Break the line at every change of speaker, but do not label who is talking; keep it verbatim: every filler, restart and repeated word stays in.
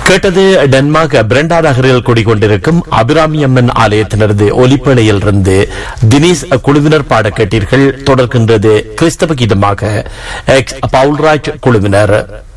கேட்டது டென்மார்க் பிரண்டா நகரில் குடிக்கொண்டிருக்கும் அபிராமி அம்மன் ஆலயத்தினரது ஒலிப்பலையில் இருந்து தினேஷ் குழுவினர் பாட கேட்டீர்கள். தொடர்கின்றது கிறிஸ்தவ கீதமாக எக்ஸ் பவுல்ராஜ் குழுவினர்.